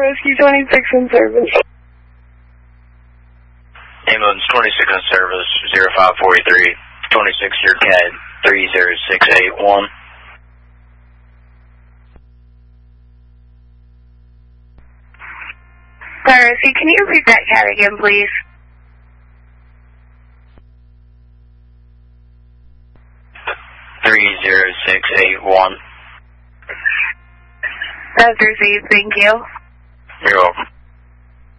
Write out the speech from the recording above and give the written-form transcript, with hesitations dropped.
Whiskey 26 in service. Ambulance 26 in service, 0543, 26 your CAD 30681. Whiskey, can you repeat that CAD again, please? $30681. That's received, thank you. You're welcome.